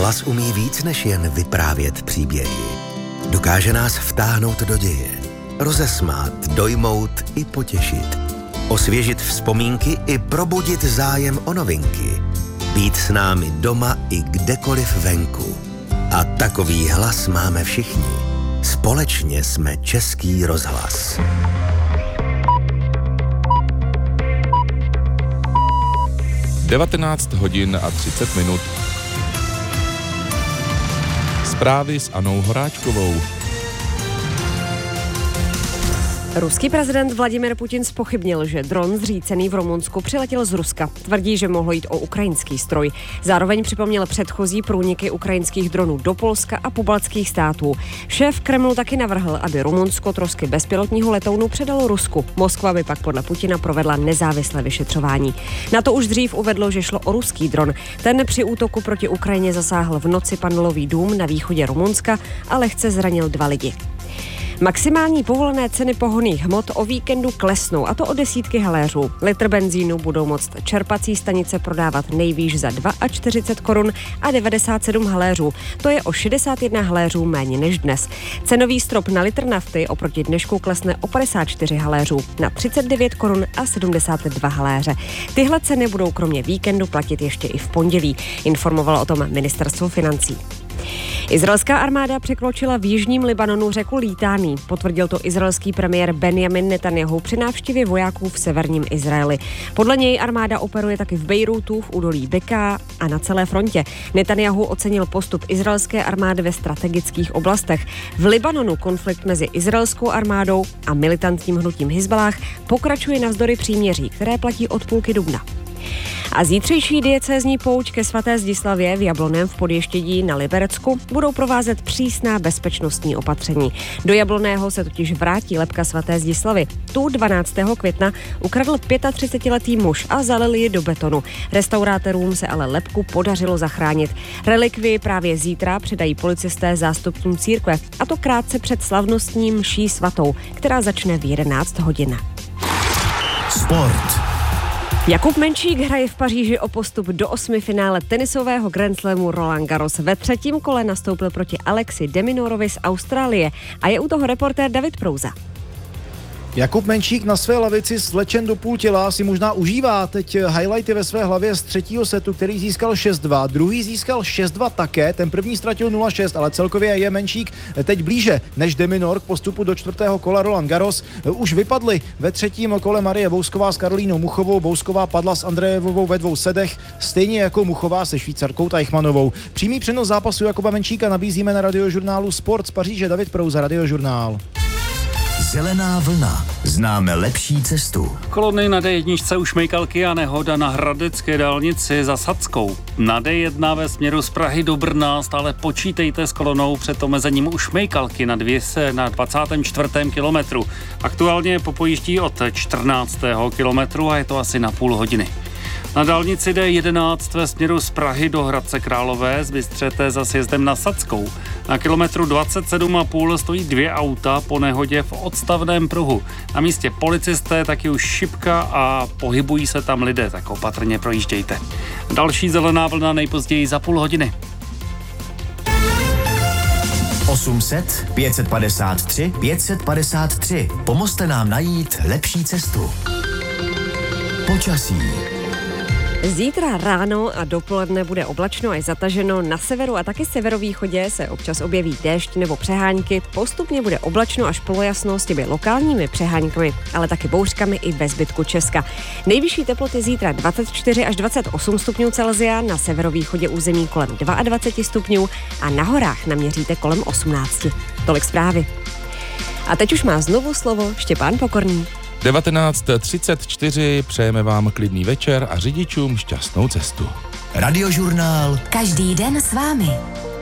Rozhlas umí víc než jen vyprávět příběhy. Dokáže nás vtáhnout do děje, rozesmát, dojmout i potěšit, osvěžit vzpomínky i probudit zájem o novinky, být s námi doma i kdekoliv venku. A takový hlas máme všichni. Společně jsme Český rozhlas. Devatenáct hodin a 30 minut. Zprávy s Anou Horáčkovou. Ruský prezident Vladimir Putin zpochybnil, že dron zřícený v Rumunsku přiletěl z Ruska. Tvrdí, že mohlo jít o ukrajinský stroj. Zároveň připomněl předchozí průniky ukrajinských dronů do Polska a pobaltských států. Šéf Kremlu taky navrhl, aby Rumunsko trosky bezpilotního letounu předalo Rusku. Moskva by pak podle Putina provedla nezávislé vyšetřování. Na to už dřív uvedlo, že šlo o ruský dron. Ten při útoku proti Ukrajině zasáhl v noci panelový dům na východě Rumunska a lehce zranil 2 lidi. Maximální povolené ceny pohonných hmot o víkendu klesnou, a to o desítky haléřů. Litr benzínu budou moct čerpací stanice prodávat nejvýš za 42 korun a 97 haléřů. To je o 61 haléřů méně než dnes. Cenový strop na litr nafty oproti dnešku klesne o 54 haléřů na 39 korun a 72 haléře. Tyhle ceny budou kromě víkendu platit ještě i v pondělí, informovalo o tom ministerstvo financí. Izraelská armáda překročila v jižním Libanonu řeku Litání. Potvrdil to izraelský premiér Benjamin Netanjahu při návštěvě vojáků v severním Izraeli. Podle něj armáda operuje taky v Bejrútu, v údolí Beká a na celé frontě. Netanjahu ocenil postup izraelské armády ve strategických oblastech. V Libanonu konflikt mezi izraelskou armádou a militantním hnutím Hizballáh pokračuje navzdory příměří, které platí od půlky dubna. A zítřejší diecézní pouť ke svaté Zdislavě v Jablonném v Podještědí na Liberecku budou provázet přísná bezpečnostní opatření. Do Jablonného se totiž vrátí lebka svaté Zdislavy. Tu 12. května ukradl 35letý muž a zalil ji do betonu. Restaurátorům se ale lebku podařilo zachránit. Relikvii právě zítra předají policisté zástupcům církve, a to krátce před slavnostní mší svatou, která začne v 11 hodin. Sport. Jakub Menšík hraje v Paříži o postup do 8. finále tenisového Grand Slamu Roland Garros. Ve 3. kole nastoupil proti Alexi de Minorovi z Austrálie a je u toho reportér David Prouza. Jakub Menšík na své lavici svlečen do půl těla si možná užívá teď highlighty ve své hlavě z 3. setu, který získal 6-2, druhý získal 6-2 také, ten první ztratil 0-6, ale celkově je Menšík teď blíže než de Minaur k postupu do 4. kola Roland Garros. Už vypadly ve 3. kole Marie Bousková s Karolínou Muchovou, Bousková padla s Andrejevovou ve 2 setech, stejně jako Muchová se Švýcarkou Teichmannovou. Přímý přenos zápasu Jakuba Menšíka nabízíme na radiožurnálu Sport z Paříže. David Prouza, Radiožurnál. Zelená vlna. Známe lepší cestu. Kolony na D1 u Šmejkalky a nehoda na hradecké dálnici za Sadskou. Na D1 ve směru z Prahy do Brna stále počítejte s kolonou před omezením u Šmejkalky na 24. kilometru. Aktuálně popojíždí od 14. kilometru a je to asi na půl hodiny. Na dálnici D11 ve směru z Prahy do Hradce Králové zbystřete za sjezdem na Sadskou. Na kilometru 27,5 stojí 2 auta po nehodě v odstavném pruhu. Na místě policisté taky už šipka a pohybují se tam lidé, tak opatrně projíždějte. Další zelená vlna nejpozději za půl hodiny. 800 553 553. Pomozte nám najít lepší cestu. Počasí. Zítra ráno a dopoledne bude oblačno až zataženo. Na severu a taky severovýchodě se občas objeví déšť nebo přehánky. Postupně bude oblačno až polojasno s těmi lokálními přeháňkami, ale taky bouřkami i ve zbytku Česka. Nejvyšší teploty zítra 24 až 28 stupňů Celsia, na severovýchodě území kolem 22 stupňů a na horách naměříte kolem 18. Tolik zprávy. A teď už má znovu slovo Štěpán Pokorný. 19:34, přejeme vám klidný večer a řidičům šťastnou cestu. Radiožurnál. Každý den s vámi.